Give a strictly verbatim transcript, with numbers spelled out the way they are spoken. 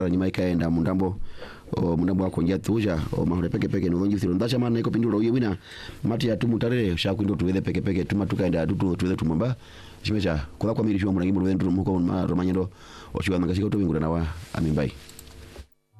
nyuma ikaenda mundambo o mundambo akonja tuja o mahore peke peke no ngi thiro ndacha mana iko pindulo yewina mati ya tumu tarere shaku ndo tuwele peke peke tuma tukaenda dutu tuwele tumamba chimecha kula kwa miri shwa murangi mulwendu muko ma romanyendo ochiwa mangashika to bingura nawa amimbai